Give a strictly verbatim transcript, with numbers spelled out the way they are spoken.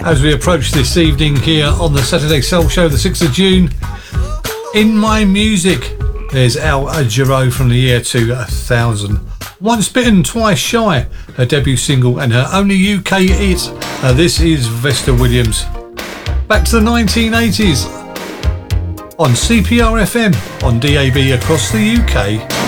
as we approach this evening here on the Saturday Soul Show, the sixth of June. In my music, there's Al Jarreau from the year two thousand. Once Bitten, Twice Shy, her debut single and her only U K hit. Uh, this is Vesta Williams. Back to the nineteen eighties on C P R F M on D A B across the U K.